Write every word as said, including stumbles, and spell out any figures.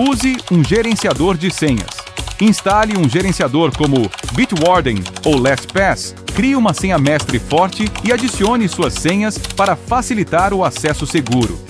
Use um gerenciador de senhas. Instale um gerenciador como Bitwarden ou LastPass. Crie uma senha mestre forte e adicione suas senhas para facilitar o acesso seguro.